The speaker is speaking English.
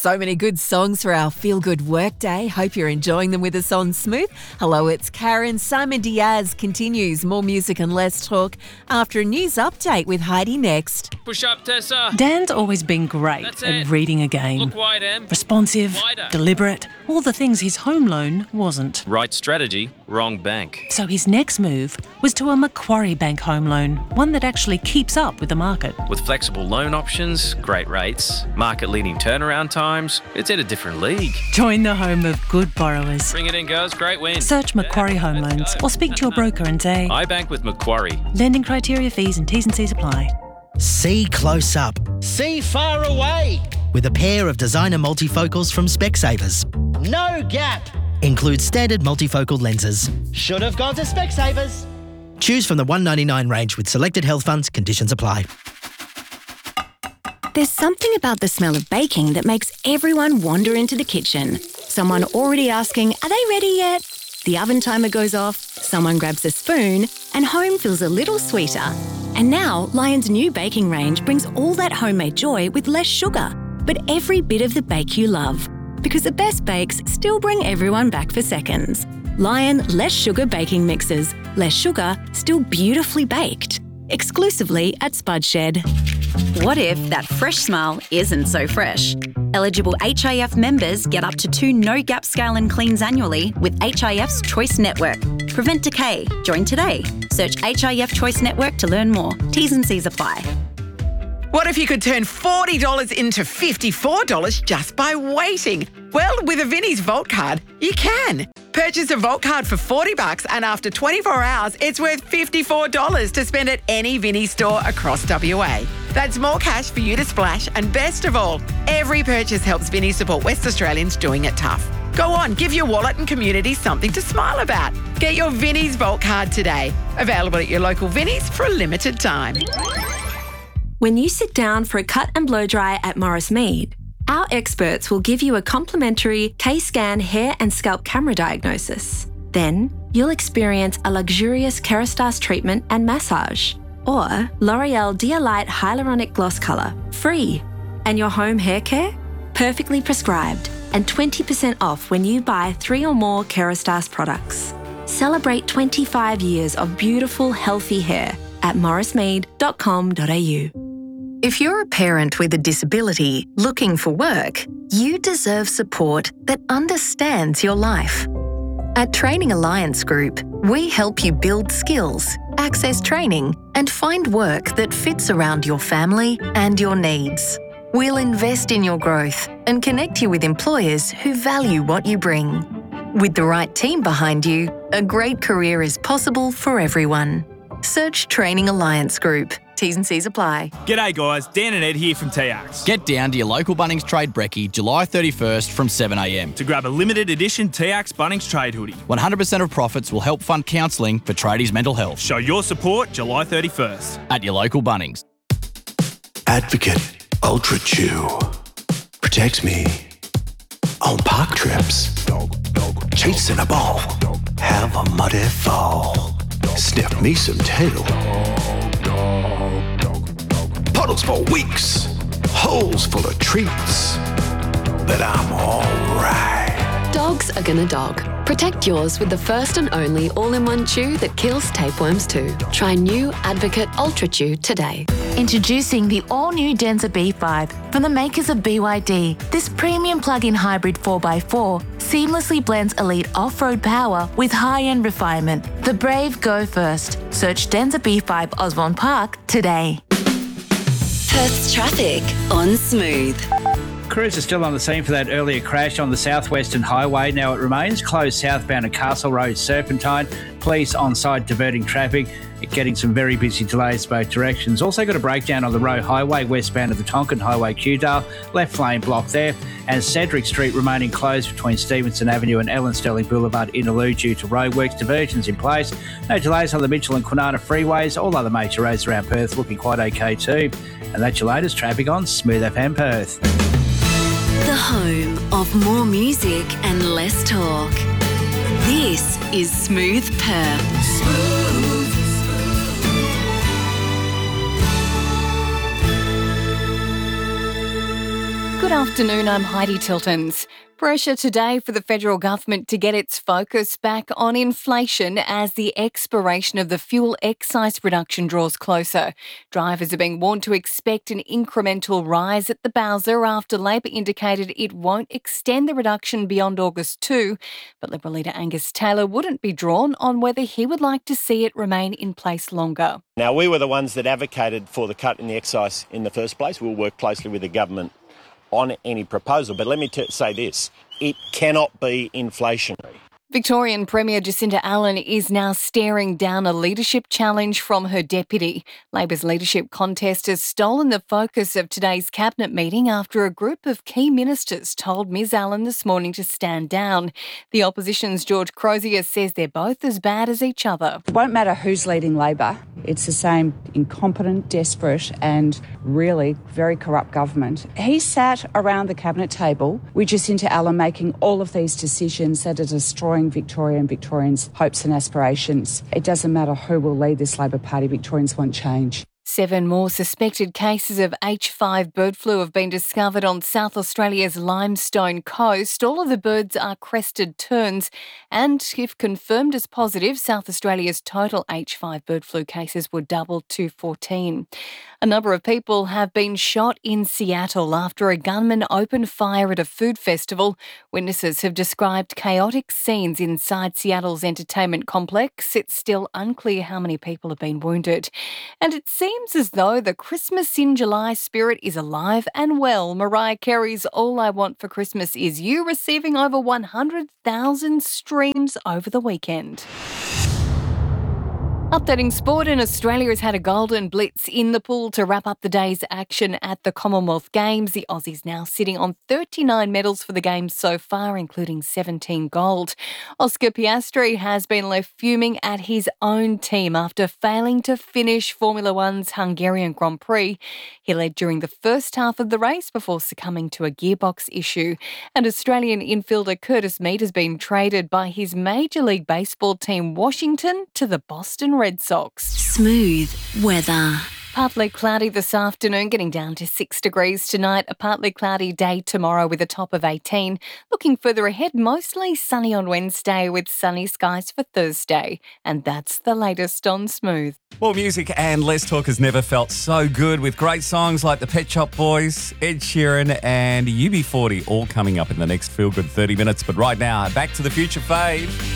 So many good songs for our feel-good workday. Hope you're enjoying them with us on Smooth. Hello, it's Karen. Simon Diaz continues. More music and less talk after a news update with Heidi next. Push up, Tessa. Dan's always been great at reading a game. Look wide, Em. Responsive, Wider. deliberate, all the things his home loan wasn't. Right strategy, wrong bank. So his next move was to a Macquarie Bank home loan, one that actually keeps up with the market. With flexible loan options, great rates, market-leading turnaround times, it's in a different league. Join the home of good borrowers. Bring it in, girls. Great win. Search Macquarie Home Loans or speak to your broker and say, I bank with Macquarie. lending criteria, fees and T's and C's apply. See close up. See far away. With a pair of designer multifocals from Specsavers. No gap. Includes standard multifocal lenses. Should have gone to Specsavers. Choose from the $199 range with selected health funds. Conditions apply. There's something about the smell of baking that makes everyone wander into the kitchen. Someone already asking, are they ready yet? The oven timer goes off, someone grabs a spoon, and home feels a little sweeter. And now, Lion's new baking range brings all that homemade joy with less sugar, but every bit of the bake you love. Because the best bakes still bring everyone back for seconds. Lion Less Sugar Baking Mixes. Less sugar, still beautifully baked. Exclusively at Spud Shed. What if that fresh smile isn't so fresh? Eligible HIF members get up to 2 no-gap scale and cleans annually with HIF's Choice Network. Prevent decay. Join today. Search HIF Choice Network to learn more. T's and C's apply. What if you could turn $40 into $54 just by waiting? Well, with a Vinnie's Vault card, you can. Purchase a Vault card for $40 and after 24 hours, it's worth $54 to spend at any Vinnie store across WA. That's more cash for you to splash, and best of all, every purchase helps Vinnie support West Australians doing it tough. Go on, give your wallet and community something to smile about. Get your Vinnie's Vault card today. Available at your local Vinnie's for a limited time. When you sit down for a cut and blow dry at Morris Mead, our experts will give you a complimentary K-Scan hair and scalp camera diagnosis. Then, you'll experience a luxurious Kerastase treatment and massage, or L'Oreal Dia-Light Hyaluronic Gloss Colour, free. And your home hair care? Perfectly prescribed, and 20% off when you buy 3 or more Kerastase products. Celebrate 25 years of beautiful, healthy hair at morrismead.com.au. If you're a parent with a disability looking for work, you deserve support that understands your life. At Training Alliance Group, we help you build skills, access training, and find work that fits around your family and your needs. We'll invest in your growth and connect you with employers who value what you bring. With the right team behind you, a great career is possible for everyone. Search Training Alliance Group. T's and C's apply. G'day guys, Dan and Ed here from TAX. Get down to your local Bunnings Trade Brekkie July 31st from 7am to grab a limited edition TAX Bunnings Trade hoodie. 100% of profits will help fund counselling for tradies' mental health. Show your support July 31st. At your local Bunnings. Advocate Ultra Chew protects me on park trips. Chasing a ball, have a muddy fall. Sniff me some tail. Puddles for weeks, holes full of treats, but I'm alright. Dogs are gonna dog. Protect yours with the first and only all-in-one chew that kills tapeworms too. Try new Advocate Ultra Chew today. Introducing the all-new Denza B5 from the makers of BYD. This premium plug-in hybrid 4x4 seamlessly blends elite off-road power with high-end refinement. The brave go first. Search Denza B5 Osborne Park today. Perth's traffic on Smooth. Crews are still on the scene for that earlier crash on the Southwestern Highway. Now it remains closed southbound at Castle Road Serpentine. Police on site diverting traffic, getting some very busy delays both directions. Also got a breakdown on the Roe Highway westbound of the Tonkin Highway Kewdale. Left lane blocked there. And Cedric Street remaining closed between Stevenson Avenue and Ellen Sterling Boulevard in Innaloo due to roadworks. Diversions in place. No delays on the Mitchell and Kwinana freeways. All other major roads around Perth looking quite okay too. And that's your latest traffic on Smooth FM Perth. The home of more music and less talk. This is Smooth Perth. Smooth. Good afternoon, I'm Heidi Tiltons. Pressure today for the federal government to get its focus back on inflation as the expiration of the fuel excise reduction draws closer. Drivers are being warned to expect an incremental rise at the Bowser after Labor indicated it won't extend the reduction beyond August 2, but Liberal leader Angus Taylor wouldn't be drawn on whether he would like to see it remain in place longer. Now, we were the ones that advocated for the cut in the excise in the first place. We'll work closely with the government on any proposal. But let me say this, it cannot be inflationary. Victorian Premier Jacinta Allen is now staring down a leadership challenge from her deputy. Labor's leadership contest has stolen the focus of today's cabinet meeting after a group of key ministers told Ms Allen this morning to stand down. The opposition's George Crozier says they're both as bad as each other. It won't matter who's leading Labor. It's the same incompetent, desperate and really very corrupt government. He sat around the cabinet table with Jacinta Allen making all of these decisions that are destroying Victoria and Victorians' hopes and aspirations. It doesn't matter who will lead this Labor Party, Victorians want change. 7 more suspected cases of H5 bird flu have been discovered on South Australia's Limestone Coast. All of the birds are crested terns and, if confirmed as positive, South Australia's total H5 bird flu cases would double to 14. A number of people have been shot in Seattle after a gunman opened fire at a food festival. Witnesses have described chaotic scenes inside Seattle's entertainment complex. It's still unclear how many people have been wounded. And it seems as though the Christmas in July spirit is alive and well. Mariah Carey's All I Want for Christmas Is You receiving over 100,000 streams over the weekend. Updating sport, and Australia has had a golden blitz in the pool to wrap up the day's action at the Commonwealth Games. The Aussies now sitting on 39 medals for the Games so far, including 17 gold. Oscar Piastri has been left fuming at his own team after failing to finish Formula One's Hungarian Grand Prix. He led during the first half of the race before succumbing to a gearbox issue. And Australian infielder Curtis Mead has been traded by his Major League Baseball team Washington to the Boston Red Sox. Smooth weather. Partly cloudy this afternoon, getting down to 6 degrees tonight. A partly cloudy day tomorrow with a top of 18. Looking further ahead, mostly sunny on Wednesday with sunny skies for Thursday. And that's the latest on Smooth. More music and less talk has never felt so good, with great songs like the Pet Shop Boys, Ed Sheeran and UB40 all coming up in the next Feel Good 30 minutes. But right now, Back to the Future fave.